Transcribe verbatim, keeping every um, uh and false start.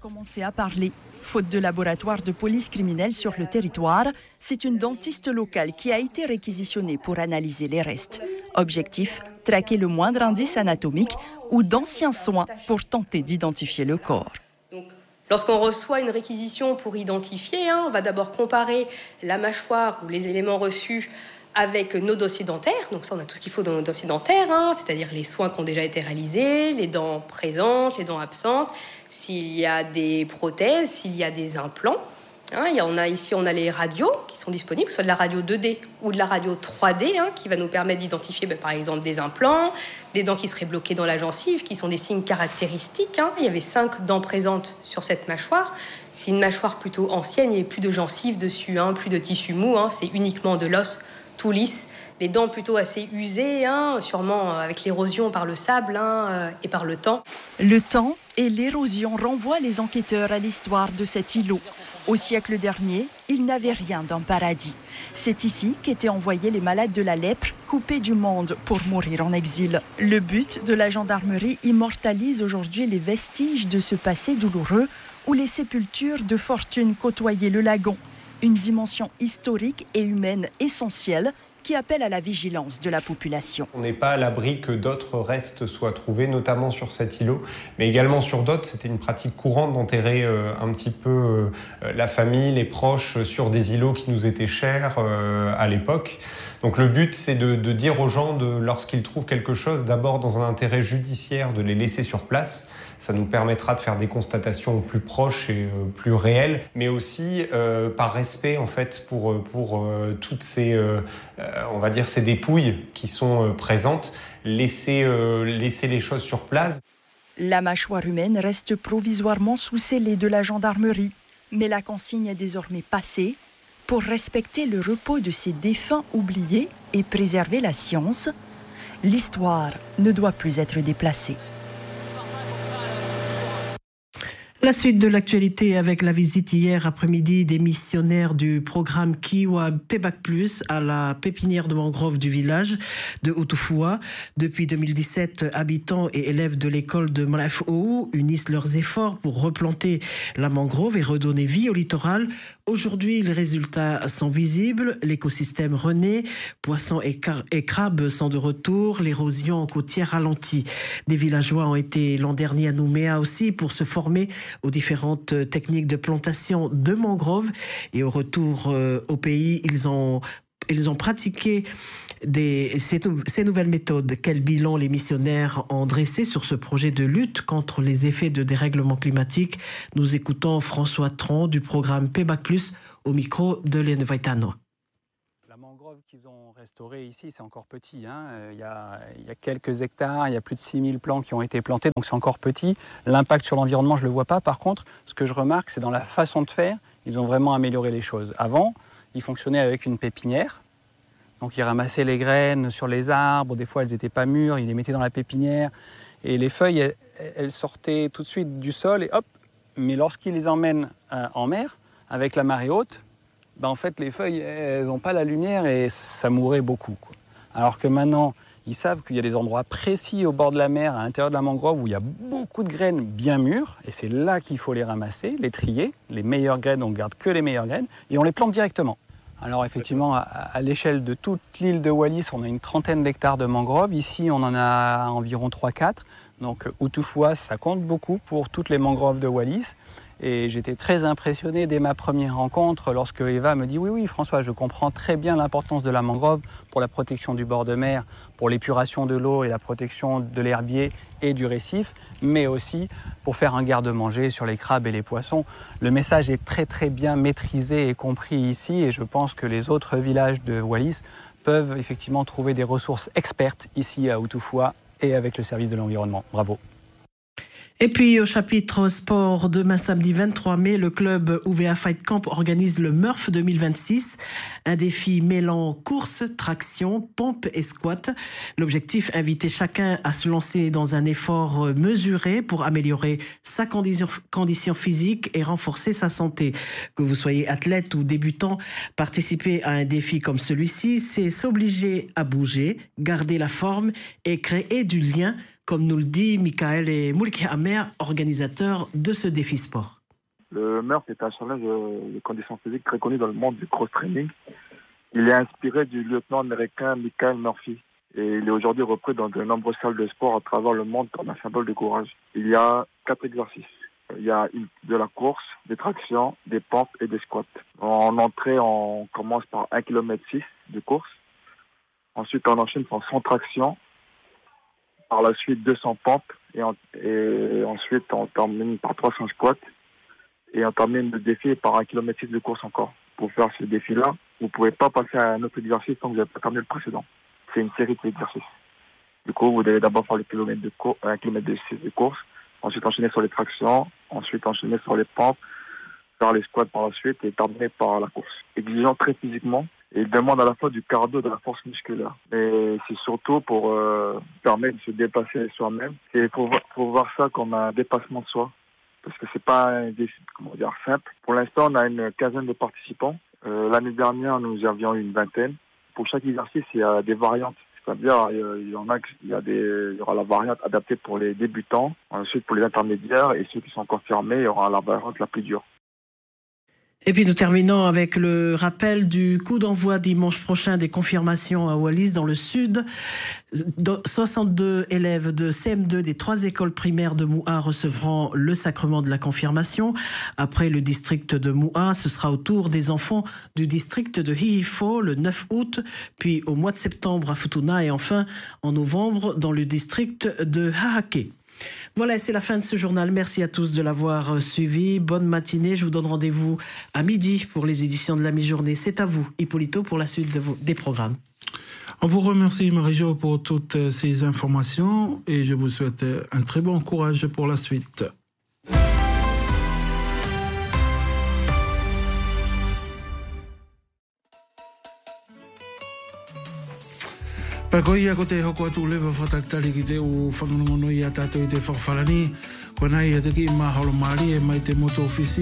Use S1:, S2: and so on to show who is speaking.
S1: commencé à parler. Faute de laboratoire de police criminelle sur le territoire, c'est une dentiste locale qui a été réquisitionnée pour analyser les restes. Objectif, traquer le moindre indice anatomique ou d'anciens soins pour tenter d'identifier le corps.
S2: Donc, lorsqu'on reçoit une réquisition pour identifier, hein, on va d'abord comparer la mâchoire ou les éléments reçus avec nos dossiers dentaires. Donc ça, on a tout ce qu'il faut dans nos dossiers dentaires, hein, c'est-à-dire les soins qui ont déjà été réalisés, les dents présentes, les dents absentes, s'il y a des prothèses, s'il y a des implants. Hein, et on a, ici, on a les radios qui sont disponibles, soit de la radio deux D ou de la radio trois D, hein, qui va nous permettre d'identifier, ben, par exemple, des implants, des dents qui seraient bloquées dans la gencive, qui sont des signes caractéristiques. Hein. Il y avait cinq dents présentes sur cette mâchoire. C'est une mâchoire plutôt ancienne, il n'y avait plus de gencives dessus, hein, plus de tissu mou, hein, c'est uniquement de l'os tout lisse, les dents plutôt assez usées, hein, sûrement avec l'érosion par le sable hein, et par le temps.
S1: Le temps et l'érosion renvoient les enquêteurs à l'histoire de cet îlot. Au siècle dernier, il n'avait rien d'un paradis. C'est ici qu'étaient envoyés les malades de la lèpre, coupés du monde pour mourir en exil. Le but de la gendarmerie immortalise aujourd'hui les vestiges de ce passé douloureux où les sépultures de fortune côtoyaient le lagon. Une dimension historique et humaine essentielle qui appelle à la vigilance de la population.
S3: On n'est pas à l'abri que d'autres restes soient trouvés, notamment sur cet îlot, mais également sur d'autres. C'était une pratique courante d'enterrer euh, un petit peu euh, la famille, les proches sur des îlots qui nous étaient chers euh, à l'époque. Donc le but, c'est de, de dire aux gens, de, lorsqu'ils trouvent quelque chose, d'abord dans un intérêt judiciaire, de les laisser sur place. Ça nous permettra de faire des constatations plus proches et euh, plus réelles, mais aussi euh, par respect en fait pour pour euh, toutes ces euh, on va dire ces dépouilles qui sont euh, présentes, laisser euh, laisser les choses sur place.
S1: La mâchoire humaine reste provisoirement sous scellé de la gendarmerie, mais la consigne est désormais passée. Pour respecter le repos de ces défunts oubliés et préserver la science, l'histoire ne doit plus être déplacée.
S4: La suite de l'actualité avec la visite hier après-midi des missionnaires du programme Kiwa Payback Plus à la pépinière de mangrove du village de Outoufoua. Depuis deux mille dix-sept, habitants et élèves de l'école de Malafou unissent leurs efforts pour replanter la mangrove et redonner vie au littoral. Aujourd'hui, les résultats sont visibles. L'écosystème renaît, poissons et, car- et crabes sont de retour, l'érosion côtière ralentit. Des villageois ont été l'an dernier à Nouméa aussi pour se former aux différentes techniques de plantation de mangroves. Et au retour euh, au pays, ils ont, ils ont pratiqué des, ces, ces nouvelles méthodes. Quel bilan les missionnaires ont dressé sur ce projet de lutte contre les effets de dérèglement climatique? Nous écoutons François Tron du programme Payback Plus au micro de Lene Vaitano.
S5: La mangrove qu'ils ont restaurée ici, c'est encore petit. Hein. Il y a, il y a quelques hectares, il y a plus de six mille plants qui ont été plantés, donc c'est encore petit. L'impact sur l'environnement, je ne le vois pas. Par contre, ce que je remarque, c'est dans la façon de faire, ils ont vraiment amélioré les choses. Avant, ils fonctionnaient avec une pépinière. Donc ils ramassaient les graines sur les arbres, des fois elles n'étaient pas mûres, ils les mettaient dans la pépinière. Et les feuilles, elles, elles sortaient tout de suite du sol et hop. Mais lorsqu'ils les emmènent euh, en mer, avec la marée haute, ben en fait, les feuilles, elles n'ont pas la lumière et ça mourrait beaucoup, quoi. Alors que maintenant, ils savent qu'il y a des endroits précis au bord de la mer, à l'intérieur de la mangrove, où il y a beaucoup de graines bien mûres. Et c'est là qu'il faut les ramasser, les trier. Les meilleures graines, on ne garde que les meilleures graines. Et on les plante directement. Alors effectivement, à, à l'échelle de toute l'île de Wallis, on a une trentaine d'hectares de mangroves. Ici, on en a environ trois quatre. Donc Outoufoua, ça compte beaucoup pour toutes les mangroves de Wallis. Et j'étais très impressionné dès ma première rencontre lorsque Eva me dit « Oui, oui, François, je comprends très bien l'importance de la mangrove pour la protection du bord de mer, pour l'épuration de l'eau et la protection de l'herbier et du récif, mais aussi pour faire un garde-manger sur les crabes et les poissons. » Le message est très, très bien maîtrisé et compris ici et je pense que les autres villages de Wallis peuvent effectivement trouver des ressources expertes ici à Outoufoua et avec le service de l'environnement. Bravo.
S4: Et puis au chapitre sport, demain samedi vingt-trois mai, le club U V A Fight Camp organise le Murph deux mille vingt-six, un défi mêlant course, traction, pompe et squat. L'objectif, inviter chacun à se lancer dans un effort mesuré pour améliorer sa condition, condition physique et renforcer sa santé. Que vous soyez athlète ou débutant, participer à un défi comme celui-ci, c'est s'obliger à bouger, garder la forme et créer du lien comme nous le dit Michael et Moulki Amer, organisateurs de ce défi sport.
S6: Le Murph est un challenge de conditions physiques très connu dans le monde du cross-training. Il est inspiré du lieutenant américain Michael Murphy et il est aujourd'hui repris dans de nombreuses salles de sport à travers le monde comme un symbole de courage. Il y a quatre exercices. Il y a une, de la course, des tractions, des pompes et des squats. En entrée, on commence par un kilomètre six de course. Ensuite, on enchaîne par cent tractions. Par la suite, deux cents pompes. Et, on, et ensuite, on termine par trois cents squats. Et on termine le défi par un kilomètre six de course encore. Pour faire ce défi-là, vous ne pouvez pas passer à un autre exercice tant que vous n'avez pas terminé le précédent. C'est une série d'exercices. Du coup, vous devez d'abord faire le kilomètre de cour- un kilomètre de, de course. Ensuite, enchaîner sur les tractions. Ensuite, enchaîner sur les pompes. Faire les squats par la suite et terminer par la course. Exigeant très physiquement. Et il demande à la fois du cardio et de la force musculaire. Mais c'est surtout pour euh, permettre de se dépasser soi-même. Il faut, faut voir ça comme un dépassement de soi. Parce que c'est pas un défi, comment dire, simple. Pour l'instant, on a une quinzaine de participants. Euh, l'année dernière, nous avions une vingtaine. Pour chaque exercice, il y a des variantes. C'est-à-dire, il y en a, il y a des, il y aura la variante adaptée pour les débutants. Ensuite, pour les intermédiaires et ceux qui sont confirmés, il y aura la variante la plus dure.
S4: Et puis nous terminons avec le rappel du coup d'envoi dimanche prochain des confirmations à Wallis dans le sud. soixante-deux élèves de C M deux des trois écoles primaires de Mouha recevront le sacrement de la confirmation. Après le district de Mouha, ce sera au tour des enfants du district de Hihifo le neuf août, puis au mois de septembre à Futuna et enfin en novembre dans le district de Hahake. Voilà, c'est la fin de ce journal. Merci à tous de l'avoir suivi. Bonne matinée. Je vous donne rendez-vous à midi pour les éditions de la mi-journée. C'est à vous, Hippolito, pour la suite de vos, des programmes.
S7: On vous remercie, Marie-Jo, pour toutes ces informations et je vous souhaite un très bon courage pour la suite. Pakoia ko te hoko atu lewa whatatari ki te o whanongono i a tātou i te whakawharani. Kona i a te ki mahalo maari e mai te moto ofisi.